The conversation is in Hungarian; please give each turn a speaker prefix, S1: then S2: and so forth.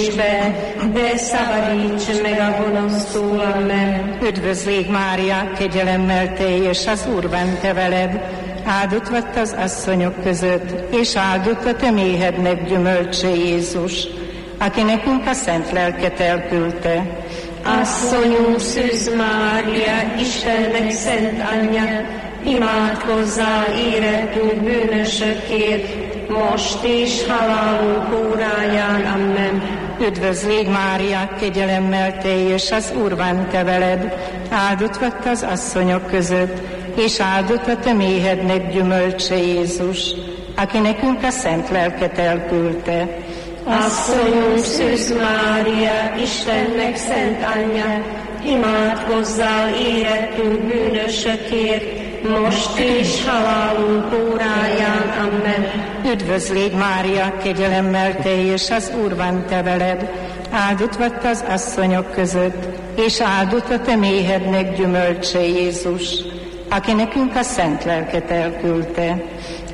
S1: de szabadíts meg a gonosztól, amen.
S2: Üdvözlégy Mária, kegyelemmel teljes, az Úr van te veled, áldott vagy az asszonyok között, és áldott a te méhednek gyümölcse Jézus, aki nekünk a szent lelket elküldte.
S1: Asszonyunk Szűz Mária, Istennek szent anyja, imádkozzál érettünk bűnösökért, most és halálunk óráján. Amen.
S2: Üdvözlégy Mária, kegyelemmel teljes, az Úr van te veled, áldott vagy az asszonyok között, és áldott a te méhednek gyümölcse Jézus, aki nekünk a szent lelket elküldte.
S1: Asszonyunk Szűz Mária, Istennek szent anyja, imádkozzál érettünk bűnösökért, most és halálunk óráján. Amen.
S2: Üdvözlégy Mária, kegyelemmel teljes, az Úr van te veled, áldott vagy az asszonyok között, és áldott a te méhednek gyümölcse Jézus, aki nekünk a szent lelket elküldte.